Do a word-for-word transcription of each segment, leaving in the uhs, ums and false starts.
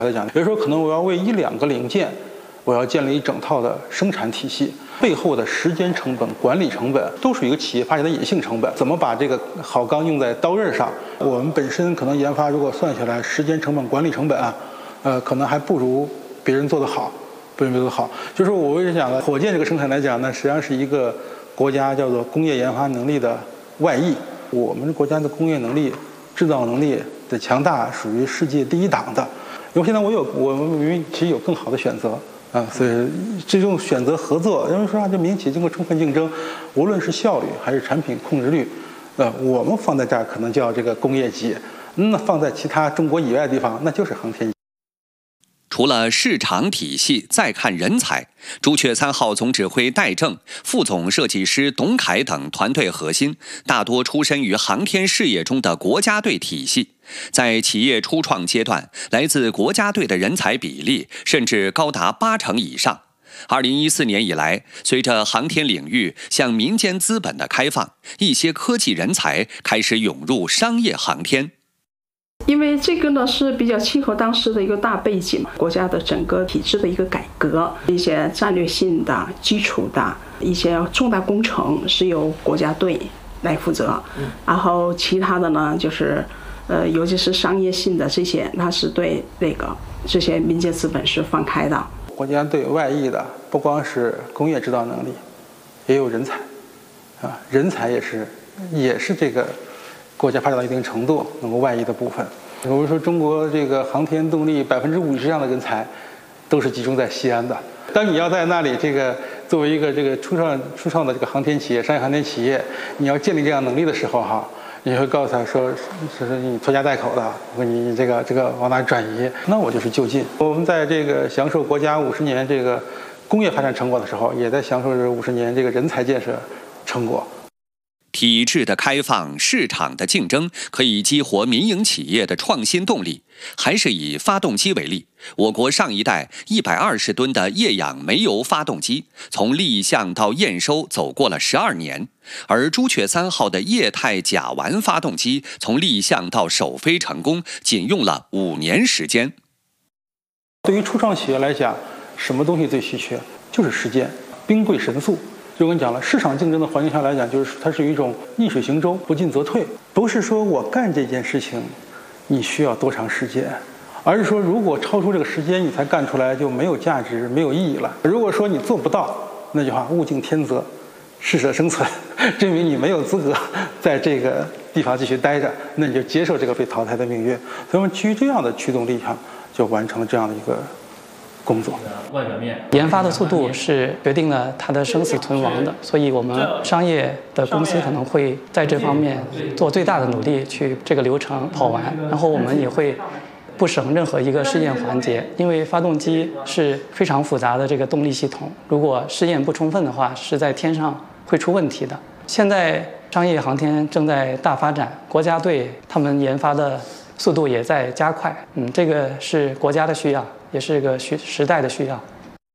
来讲，比如说可能我要为一两个零件，我要建立一整套的生产体系，背后的时间成本、管理成本都属于一个企业发展的隐性成本。怎么把这个好钢用在刀刃上？我们本身可能研发如果算下来，时间成本、管理成本啊，呃，可能还不如别人做得好，不如别人做得好。就是我为什么讲呢？火箭这个生产来讲呢，实际上是一个国家叫做工业研发能力的外溢。我们国家的工业能力、制造能力的强大，属于世界第一档的。因为现在我有我们明明其实有更好的选择啊，所以这种选择合作，因为说啊，这民企经过充分竞争，无论是效率还是产品控制率，呃，我们放在这儿可能叫这个工业级，那放在其他中国以外的地方，那就是航天。 除了市场体系，再看人才。朱雀三号总指挥戴正、副总设计师董凯等团队核心，大多出身于航天事业中的国家队体系。在企业初创阶段，来自国家队的人才比例甚至高达八成以上。二零一四年以来，随着航天领域向民间资本的开放，一些科技人才开始涌入商业航天。 因为这个呢是比较契合当时的一个大背景，国家的整个体制的一个改革，一些战略性的、基础的一些重大工程是由国家队来负责，然后其他的呢就是，呃，尤其是商业性的这些，它是对那个这些民间资本是放开的。 国家队外溢的不光是工业制造能力，也有人才，啊，人才也是也是这个。国家发展到一定程度能够外溢的部分，比如说中国这个航天动力百分之五以上的人才都是集中在西安的。当你要在那里这个作为一个这个初创初创的这个航天企业、商业航天企业，你要建立这样能力的时候哈，你会告诉他说，是是你拖家带口的，我说你这个这个往哪转移？那我就是就近。我们在这个享受国家五十年这个工业发展成果的时候，也在享受这五十年这个人才建设成果。 体制的开放、市场的竞争可以激活民营企业的创新动力。还是以发动机为例，我国上一代一百二十吨的液氧煤油发动机，从立项到验收走过了十二年，而朱雀三号的液态甲烷发动机，从立项到首飞成功，仅用了五年时间。 对于初创企业来讲，什么东西最稀缺？就是时间，兵贵神速。就跟你讲了，市场竞争的环境下来讲，就是它是一种逆水行舟，不进则退。不是说我干这件事情，你需要多长时间，而是说如果超出这个时间你才干出来，就没有价值、没有意义了。如果说你做不到，那句话物竞天择，适者生存，证明你没有资格在这个地方继续待着，那你就接受这个被淘汰的命运。所以我们基于这样的驱动力上，就完成了这样的一个工作。 外表面研发的速度是决定了它的生死存亡的，所以我们商业的公司可能会在这方面做最大的努力去这个流程跑完，然后我们也会不省任何一个试验环节，因为发动机是非常复杂的这个动力系统，如果试验不充分的话，是在天上会出问题的。现在商业航天正在大发展，国家队他们研发的速度也在加快，嗯，这个是国家的需要，也是个需时代的需要。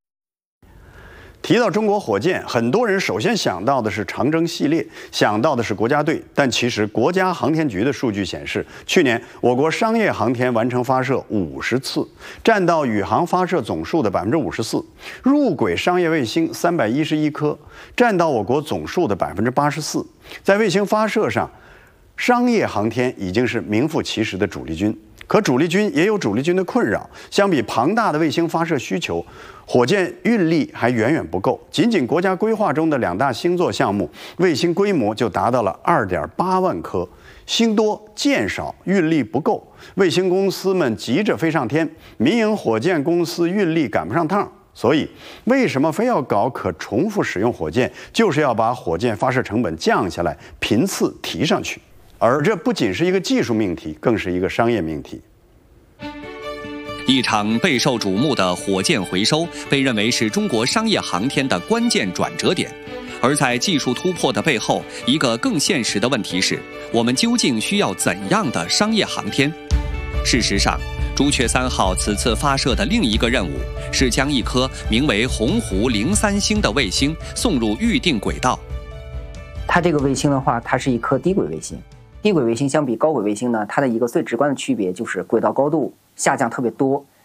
提到中国火箭，很多人首先想到的是长征系列，想到的是国家队。但其实国家航天局的数据显示，去年我国商业航天完成发射五十次，占到宇航发射总数的百分之五十四；入轨商业卫星三百一十一颗，占到我国总数的百分之八十四。在卫星发射上，商业航天已经是名副其实的主力军。可主力军也有主力军的困扰，相比庞大的卫星发射需求，火箭运力还远远不够。仅仅国家规划中的两大星座项目，卫星规模就达到了二点八万颗，星多箭少，运力不够。卫星公司们急着飞上天，民营火箭公司运力赶不上趟。所以，为什么非要搞可重复使用火箭？就是要把火箭发射成本降下来，频次提上去。而这不仅是一个技术命题，更是一个商业命题。 一场备受瞩目的火箭回收，被认为是中国商业航天的关键转折点。而在技术突破的背后，一个更现实的问题是：我们究竟需要怎样的商业航天？事实上，朱雀三号此次发射的另一个任务是将一颗名为鸿鹄零三星的卫星送入预定轨道。 它这个卫星的话，它是一颗低轨卫星。低轨卫星相比高轨卫星呢，它的一个最直观的区别就是轨道高度下降特别多，